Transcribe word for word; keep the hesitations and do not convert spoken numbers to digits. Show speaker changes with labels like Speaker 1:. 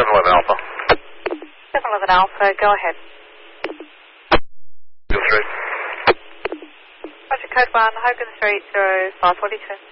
Speaker 1: seven eleven Alpha.
Speaker 2: seven eleven Alpha, go ahead.
Speaker 1: Hogan Street.
Speaker 2: Roger, code one, Hogan Street, zero five four two.